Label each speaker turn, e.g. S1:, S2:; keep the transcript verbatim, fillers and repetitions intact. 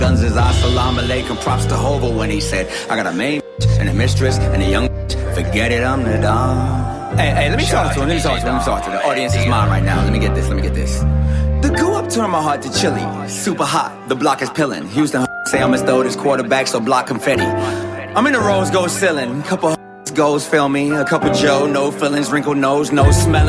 S1: guns is assalamu alaikum. Props to Hova when he said, I got a main and a mistress and a young forget it, I'm the Don. Hey, hey, let me talk to him, let me talk to him, let me talk to him. The audience is mine right now. Let me get this, let me get this. The goo up turned my heart to chili. Super hot, the block is pillin'. Houston say I'm Mister Otis quarterback, so block confetti. I'm in the rose gold ceiling. Couple goes, feel me. A couple Joe, no feelings, wrinkled nose, no smelling.